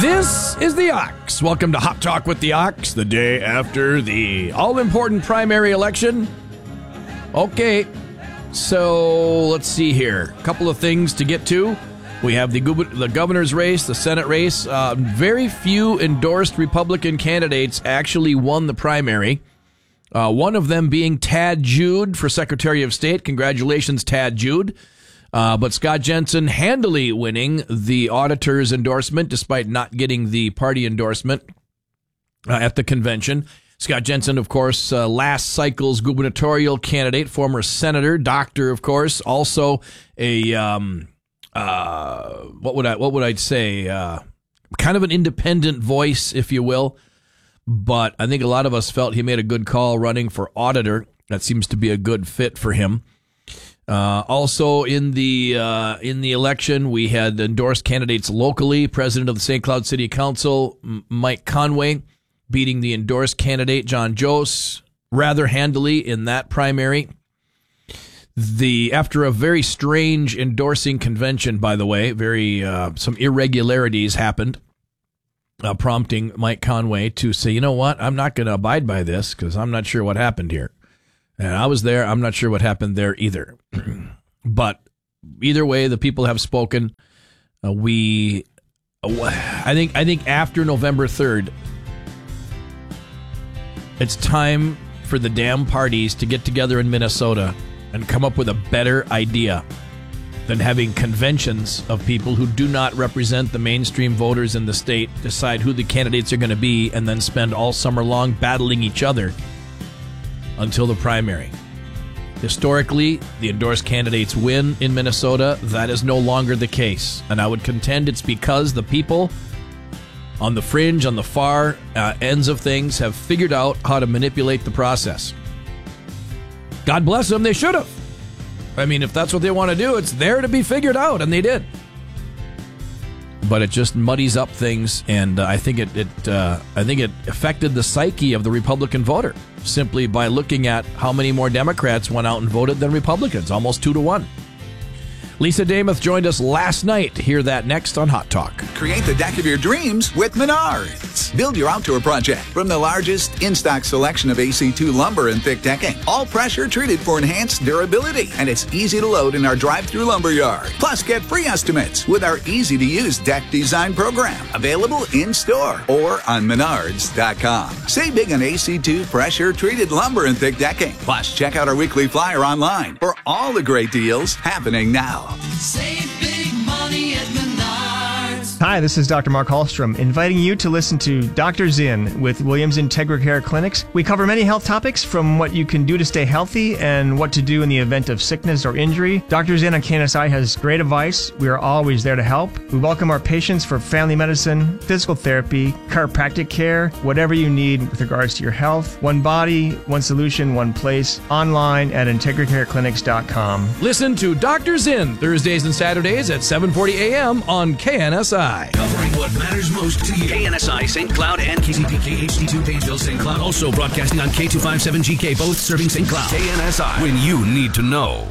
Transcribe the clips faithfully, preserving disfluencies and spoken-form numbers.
This is the Ox. Welcome to Hot Talk with the Ox, the day after the all-important primary election. Okay, so let's see here. A couple of things to get to. We have the, the governor's race, the Senate race. Uh, very few endorsed Republican candidates actually won the primary. Uh, one of them being Tad Jude for Secretary of State. Congratulations, Tad Jude. Uh, but Scott Jensen handily winning the auditor's endorsement despite not getting the party endorsement uh, at the convention. Scott Jensen, of course, uh, last cycle's gubernatorial candidate, former senator, doctor, of course, also a um, uh, what would I what would I say? Uh, kind of an independent voice, if you will. But I think a lot of us felt he made a good call running for auditor. That seems to be a good fit for him. Uh, also in the uh, in the election, we had endorsed candidates locally. President of the Saint Cloud City Council, M- Mike Conway, beating the endorsed candidate, John Jost, rather handily in that primary. The after a very strange endorsing convention, by the way, very uh, some irregularities happened, uh, prompting Mike Conway to say, you know what, I'm not going to abide by this because I'm not sure what happened here. And I was there. I'm not sure what happened there either. But either way, the people have spoken. Uh, we, uh, I think, I think after November third, it's time for the damn parties to get together in Minnesota and come up with a better idea than having conventions of people who do not represent the mainstream voters in the state decide who the candidates are going to be and then spend all summer long battling each other until the primary. Historically, the endorsed candidates win in Minnesota. That is no longer the case. And I would contend it's because the people on the fringe, on the far uh, ends of things, have figured out how to manipulate the process. God bless them, they should have. I mean, if that's what they want to do, it's there to be figured out, and they did. But it just muddies up things, and uh, I think it, it uh, I think it affected the psyche of the Republican voter simply by looking at how many more Democrats went out and voted than Republicans, almost two to one. Lisa Damath joined us last night. Hear that next on Hot Talk. Create the deck of your dreams with Menards. Build your outdoor project from the largest in-stock selection of A C two lumber and thick decking. All pressure treated for enhanced durability. And it's easy to load in our drive-through lumber yard. Plus, get free estimates with our easy-to-use deck design program. Available in-store or on menards dot com. Save big on A C two pressure treated lumber and thick decking. Plus, check out our weekly flyer online for all the great deals happening now. Save big money at Menards. Hi, this is Doctor Mark Hallstrom, inviting you to listen to Doctor's In with Williams Integra Care Clinics. We cover many health topics, from what you can do to stay healthy and what to do in the event of sickness or injury. Doctor's In on K N S I has great advice. We are always there to help. We welcome our patients for family medicine, physical therapy, chiropractic care, whatever you need with regards to your health. One body, one solution, one place. Online at integra care clinics dot com. Listen to Doctor's In Thursdays and Saturdays at seven forty a.m. on K N S I. Covering what matters most to you. K N S I Saint Cloud and K C P K H D two Pageville Saint Cloud. Also broadcasting on K two fifty-seven G K, both serving Saint Cloud. K N S I, when you need to know.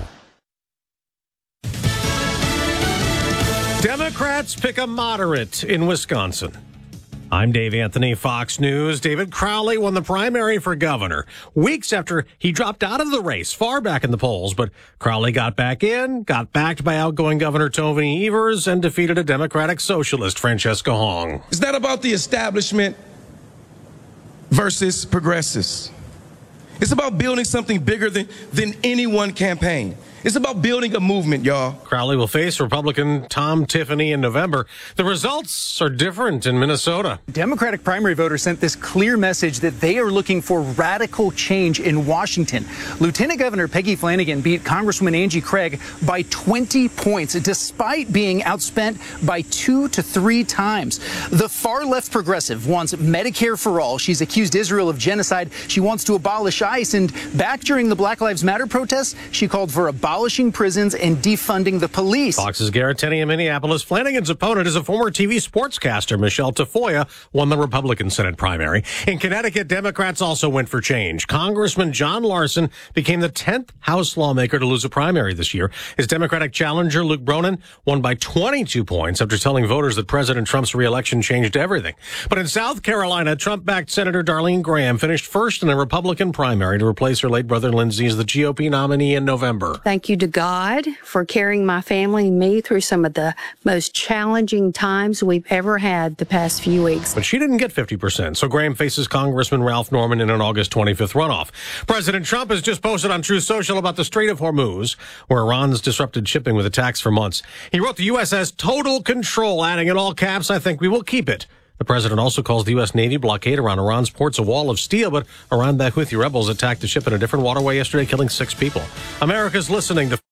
Democrats pick a moderate in Wisconsin. I'm Dave Anthony, Fox News. David Crowley won the primary for governor weeks after he dropped out of the race far back in the polls. But Crowley got back in, got backed by outgoing Governor Tony Evers, and defeated a Democratic socialist, Francesca Hong. It's not about the establishment versus progressives. It's about building something bigger than, than any one campaign. It's about building a movement, y'all. Crowley will face Republican Tom Tiffany in November. The results are different in Minnesota. Democratic primary voters sent this clear message that they are looking for radical change in Washington. Lieutenant Governor Peggy Flanagan beat Congresswoman Angie Craig by twenty points, despite being outspent by two to three times. The far-left progressive wants Medicare for all. She's accused Israel of genocide. She wants to abolish ICE. And back during the Black Lives Matter protests, she called for a abolishing prisons and defunding the police. Fox's Garrett Tenney in Minneapolis. Flanagan's opponent is a former T V sportscaster. Michelle Tafoya won the Republican Senate primary. In Connecticut, Democrats also went for change. Congressman John Larson became the tenth House lawmaker to lose a primary this year. His Democratic challenger, Luke Bronin, won by twenty-two points after telling voters that President Trump's reelection changed everything. But in South Carolina, Trump-backed Senator Darlene Graham finished first in a Republican primary to replace her late brother Lindsey as the G O P nominee in November. Thank you to God for carrying my family and me through some of the most challenging times we've ever had the past few weeks. But she didn't get fifty percent, so Graham faces Congressman Ralph Norman in an August twenty-fifth runoff. President Trump has just posted on Truth Social about the Strait of Hormuz, where Iran's disrupted shipping with attacks for months. He wrote the U S has total control, adding in all caps, "I think we will keep it." The president also calls the U S Navy blockade around Iran's ports a wall of steel, but Iran-backed Houthi rebels attacked the ship in a different waterway yesterday, killing six people. America's listening to...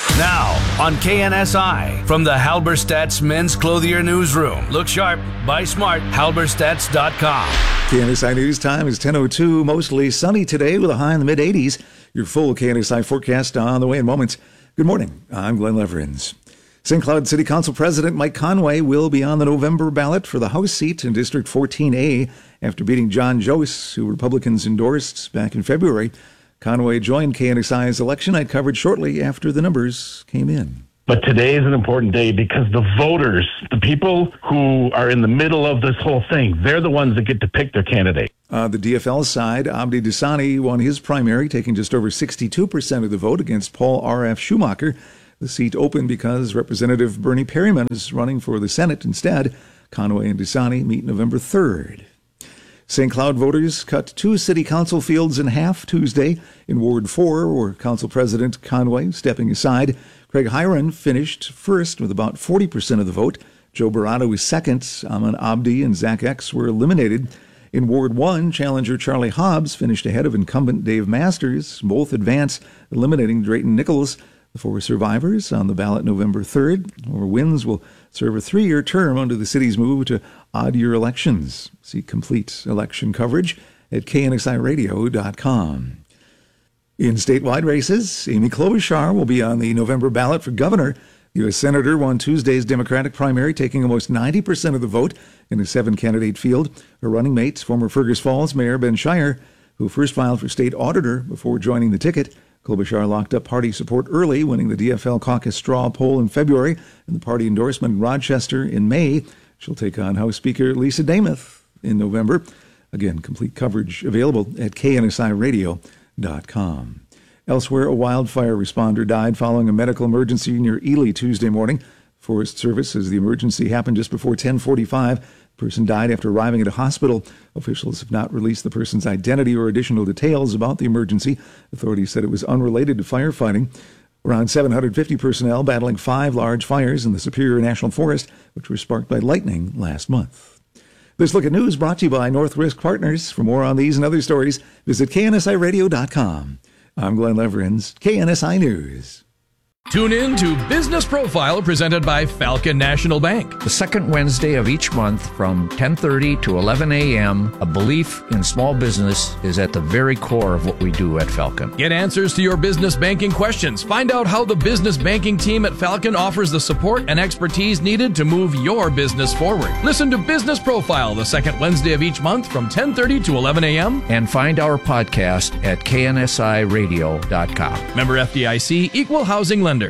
Now on K N S I, from the Halberstadt's Men's Clothier Newsroom. Look sharp, buy smart, halberstadts dot com. K N S I News time is ten oh two, mostly sunny today with a high in the mid eighties. Your full K N S I forecast on the way in moments. Good morning, I'm Glenn Leverins. Saint Cloud City Council President Mike Conway will be on the November ballot for the House seat in District fourteen A after beating John Jost, who Republicans endorsed back in February. Conway joined K N S I's election night coverage shortly after the numbers came in. But today is an important day because the voters, the people who are in the middle of this whole thing, they're the ones that get to pick their candidate. On the D F L side, Abdi Dasani won his primary, taking just over sixty-two percent of the vote against Paul R F Schumacher. The seat opened because Representative Bernie Perryman is running for the Senate instead. Conway and Dasani meet November third. Saint Cloud voters cut two city council fields in half Tuesday in Ward four, where Council President Conway stepping aside. Craig Hiron finished first with about forty percent of the vote. Joe Barato was second. Aman Abdi and Zach X were eliminated. In Ward one, challenger Charlie Hobbs finished ahead of incumbent Dave Masters. Both advanced, eliminating Drayton Nichols. The four survivors on the ballot November third. Whoever wins will serve a three-year term under the city's move to odd-year elections. See complete election coverage at K N S I radio dot com. In statewide races, Amy Klobuchar will be on the November ballot for governor. The U S Senator won Tuesday's Democratic primary, taking almost ninety percent of the vote in a seven-candidate field. Her running mate, former Fergus Falls Mayor Ben Shire, who first filed for state auditor before joining the ticket. Klobuchar locked up party support early, winning the D F L caucus straw poll in February and the party endorsement in Rochester in May. She'll take on House Speaker Lisa Namath in November. Again, complete coverage available at K N S I radio dot com. Elsewhere, a wildfire responder died following a medical emergency near Ely Tuesday morning. Forest Service says the emergency happened just before ten forty-five. The person died after arriving at a hospital. Officials have not released the person's identity or additional details about the emergency. Authorities said it was unrelated to firefighting. Around seven hundred fifty personnel battling five large fires in the Superior National Forest, which were sparked by lightning last month. This Look at News brought to you by North Risk Partners. For more on these and other stories, visit K N S I radio dot com. I'm Glenn Leverins, K N S I News. Tune in to Business Profile presented by Falcon National Bank. The second Wednesday of each month from ten thirty to eleven a.m., a belief in small business is at the very core of what we do at Falcon. Get answers to your business banking questions. Find out how the business banking team at Falcon offers the support and expertise needed to move your business forward. Listen to Business Profile the second Wednesday of each month from ten thirty to eleven a.m. And find our podcast at K N S I radio dot com. Member F D I C, Equal Housing Lender.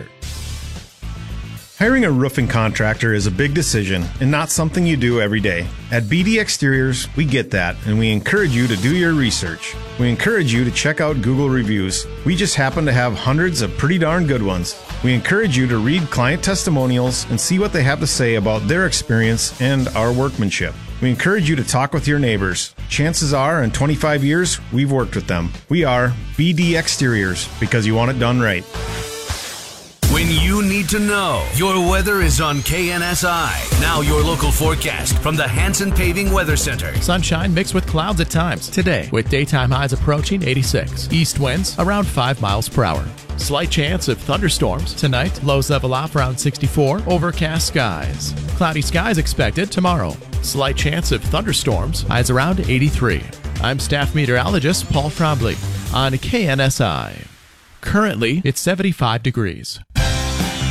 Hiring a roofing contractor is a big decision and not something you do every day. At B D Exteriors, we get that, and we encourage you to do your research. We encourage you to check out Google reviews. We just happen to have hundreds of pretty darn good ones. We encourage you to read client testimonials and see what they have to say about their experience and our workmanship. We encourage you to talk with your neighbors. Chances are, in twenty-five years, we've worked with them. We are B D Exteriors, because you want it done right. When you need to know, your weather is on K N S I. Now your local forecast from the Hanson Paving Weather Center. Sunshine mixed with clouds at times today, with daytime highs approaching eighty-six. East winds around five miles per hour. Slight chance of thunderstorms tonight. Lows level off around sixty-four. Overcast skies. Cloudy skies expected tomorrow. Slight chance of thunderstorms. Highs around eighty-three. I'm staff meteorologist Paul Trombley on K N S I. Currently, it's seventy-five degrees.